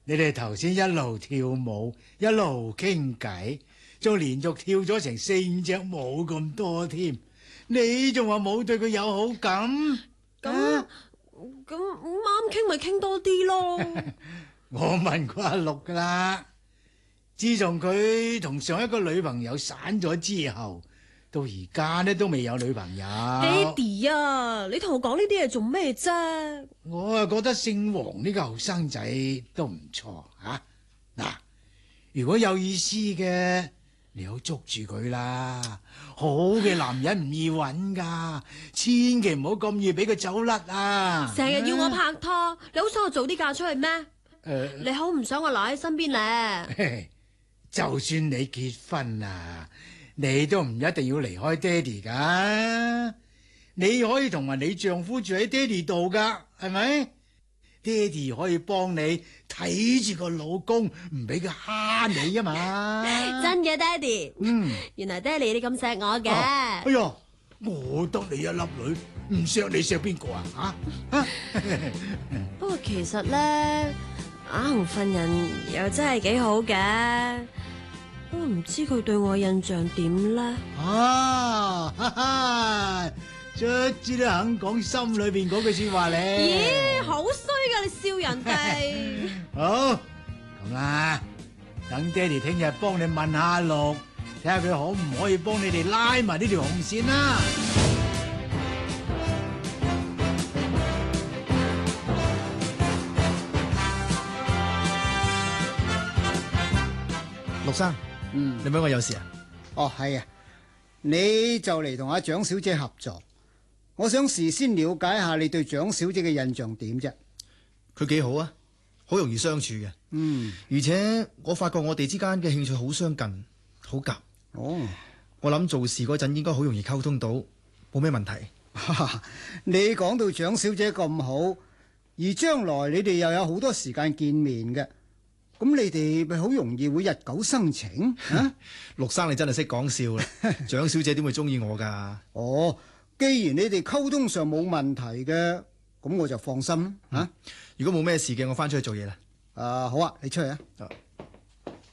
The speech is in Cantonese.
你哋頭先一路跳舞，一路傾偈，仲連續跳咗成4、5隻舞咁多添。你仲話冇對佢有好感？ 咁啱傾咪傾多啲咯。 我問過阿六噶啦，自從佢同上一個女朋友散咗之後，到而家呢都未有女朋友。 爹哋啊，你同我講呢啲嘢做咩啫？ 我啊覺得姓黃呢個後生仔都唔錯吓。嗱，如果有意思嘅，你好捉住佢啦。好嘅男人唔易揾噶，千祈唔好咁易俾佢走甩啊！ 成日要我拍拖，你好想我早啲嫁出去咩？你好唔想我留喺身邊咧？ 就算你結婚啦，你都唔一定要離開爹哋噶。你可以同埋你丈夫住喺爹哋度噶，係咪？爹哋可以幫你睇住個老公，唔俾佢蝦你啊嘛！ 真嘅，爹哋。原來爹哋你咁錫我嘅。 哎呀，我得你一粒女，唔錫你錫邊個啊？吓！ 不過其實咧，阿紅份人又真係幾好嘅，不過唔知佢對我印象點咧？ 哈哈，卒之都肯講心裏邊嗰句說話咧。 咦，好衰噶！你笑人哋。 好，咁啦，等爹哋聽日幫你問下阿六，睇下佢可唔可以幫你哋拉埋呢條紅線啦。 陸生，你問我有事啊？ 哦，係啊，你就嚟同阿蔣小姐合作，我想事先了解下你對蔣小姐嘅印象點啫。 佢幾好啊，好容易相處嘅。而且我發覺我哋之間嘅興趣好相近，好夾。 哦， 我諗做事嗰陣應該好容易溝通到，冇咩問題。 你講到蔣小姐咁好，而將來你哋又有好多時間見面嘅，咁你哋咪好容易會日久生情啊？ 陸生你真係識講笑啦！蔣小姐點會中意我噶？ 哦，既然你哋溝通上冇問題嘅，咁我就放心啦。 如果冇咩事嘅，我翻出去做嘢啦。 好啊，你出去啊。